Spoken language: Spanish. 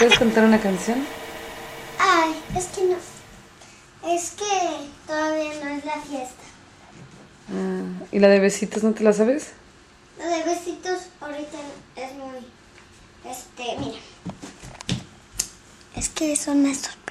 puedes cantar una canción? Ay, es que no. Es que todavía no es la fiesta. ¿Y la de besitos no te la sabes? La de besitos ahorita es muy... Mira. Es que son estos.